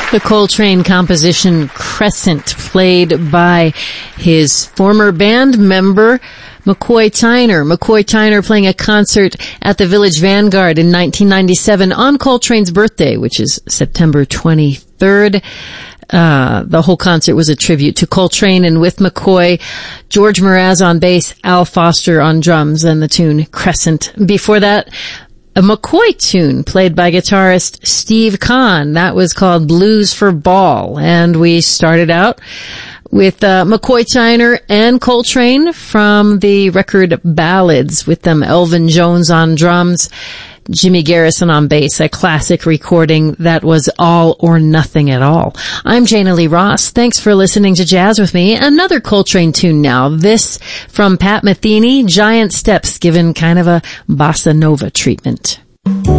The Coltrane composition Crescent, played by his former band member McCoy Tyner. McCoy Tyner playing a concert at the Village Vanguard in 1997 on Coltrane's birthday, which is September 23rd. The whole concert was a tribute to Coltrane, and with McCoy, George Mraz on bass, Al Foster on drums, and the tune Crescent. Before that, a McCoy tune played by guitarist Steve Kahn. That was called Blues for Ball. And we started out with McCoy Tyner and Coltrane from the record Ballads, with them Elvin Jones on drums, Jimmy Garrison on bass, a classic recording that was All or Nothing at All. I'm Jana Lee Ross. Thanks for listening to Jazz with me. Another Coltrane tune now. This from Pat Metheny, Giant Steps, given kind of a bossa nova treatment.